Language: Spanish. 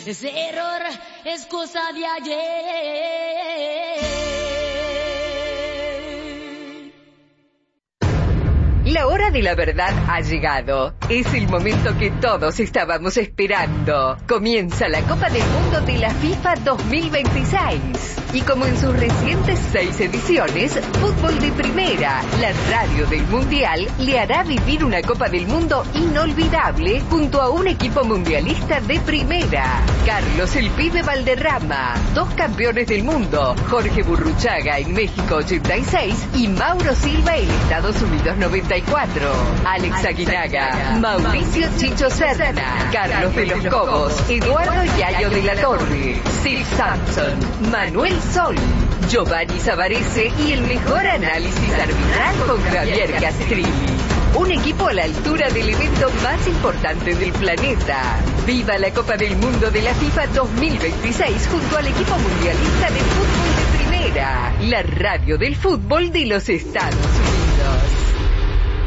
Ese error es cosa de ayer. La hora de la verdad ha llegado. Es el momento que todos estábamos esperando. Comienza la Copa del Mundo de la FIFA 2026. Y como en sus recientes 6 ediciones, Fútbol de Primera, la radio del Mundial, le hará vivir una Copa del Mundo inolvidable junto a un equipo mundialista de primera. Carlos el Pibe Valderrama, 2 campeones del mundo, Jorge Burruchaga en México 86 y Mauro Silva en Estados Unidos 94. Alex Aguinaga, Mauricio Chicho Serna, Carlos de los Cobos, Eduardo Yayo de la Torre, Sid Sampson, Manuel Sol, Giovanni Savarese y el mejor análisis arbitral con Javier Castrilli. Un equipo a la altura del evento más importante del planeta. ¡Viva la Copa del Mundo de la FIFA 2026 junto al equipo mundialista de fútbol de primera! La radio del fútbol de los Estados Unidos.